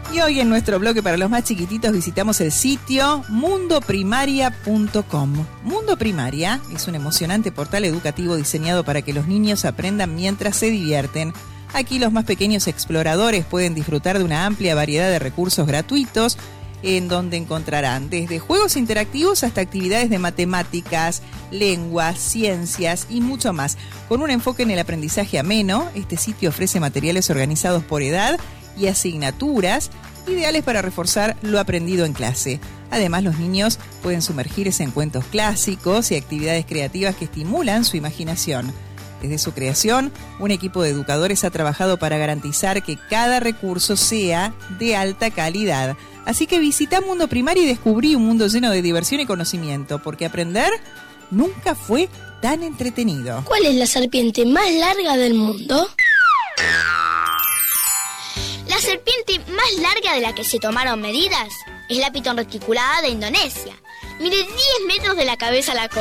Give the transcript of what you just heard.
Y hoy en nuestro bloque para los más chiquititos visitamos el sitio mundoprimaria.com. Mundo Primaria es un emocionante portal educativo diseñado para que los niños aprendan mientras se divierten. Aquí los más pequeños exploradores pueden disfrutar de una amplia variedad de recursos gratuitos en donde encontrarán desde juegos interactivos hasta actividades de matemáticas, lenguas, ciencias y mucho más. Con un enfoque en el aprendizaje ameno, este sitio ofrece materiales organizados por edad y asignaturas ideales para reforzar lo aprendido en clase. Además, los niños pueden sumergirse en cuentos clásicos y actividades creativas que estimulan su imaginación. Desde su creación, un equipo de educadores ha trabajado para garantizar que cada recurso sea de alta calidad. Así que visita Mundo Primaria y descubrí un mundo lleno de diversión y conocimiento, porque aprender nunca fue tan entretenido. ¿Cuál es la serpiente más larga del mundo? La serpiente más larga de la que se tomaron medidas es la pitón reticulada de Indonesia. Mide 10 metros de la cabeza a la cola.